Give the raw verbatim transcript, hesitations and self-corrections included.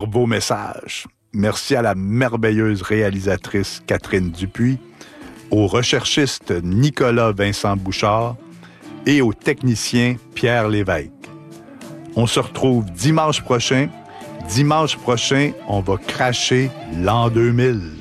par vos messages. Merci à la merveilleuse réalisatrice Catherine Dupuis, au recherchiste Nicolas Vincent Bouchard et au technicien Pierre Lévesque. On se retrouve dimanche prochain. Dimanche prochain, on va cracher l'an deux mille.